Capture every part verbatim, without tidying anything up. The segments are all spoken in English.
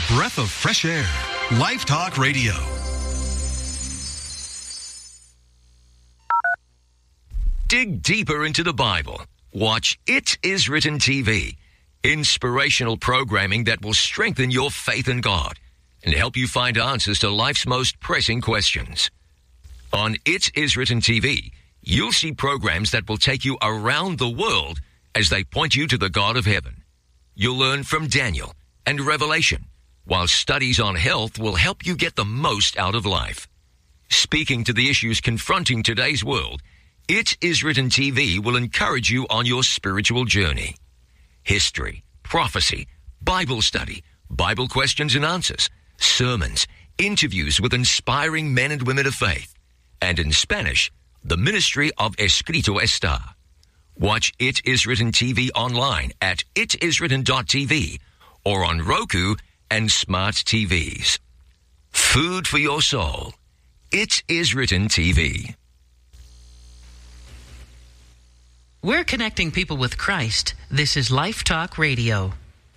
breath of fresh air. Life Talk Radio. Dig deeper into the Bible. Watch It Is Written T V. Inspirational programming that will strengthen your faith in God and help you find answers to life's most pressing questions. On It Is Written T V, you'll see programs that will take you around the world as they point you to the God of heaven. You'll learn from Daniel and Revelation, while studies on health will help you get the most out of life. Speaking to the issues confronting today's world, It Is Written T V will encourage you on your spiritual journey. History, prophecy, Bible study, Bible questions and answers, sermons, interviews with inspiring men and women of faith, and in Spanish, the ministry of Escrito Está. Watch It Is Written T V online at it is written dot t v or on Roku and smart T Vs. Food for your soul. It Is Written T V. We're connecting people with Christ. This is Life Talk Radio.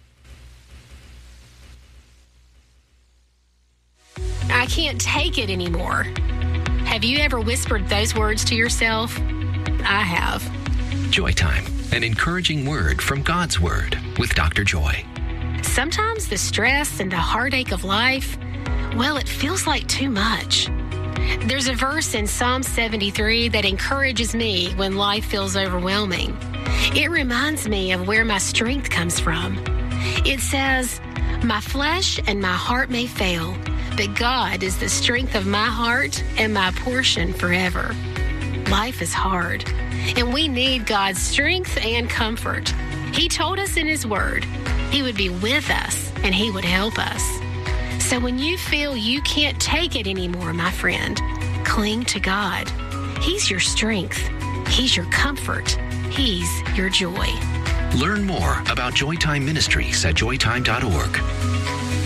I can't take it anymore. Have you ever whispered those words to yourself? I have. Joy Time, an encouraging word from God's Word with Doctor Joy. Sometimes the stress and the heartache of life, well, it feels like too much. There's a verse in Psalm seventy-three that encourages me when life feels overwhelming. It reminds me of where my strength comes from. It says, "My flesh and my heart may fail, but God is the strength of my heart and my portion forever." Life is hard, and we need God's strength and comfort. He told us in His Word He would be with us and He would help us. So when you feel you can't take it anymore, my friend, cling to God. He's your strength. He's your comfort. He's your joy. Learn more about Joy Time Ministries at joy time dot org.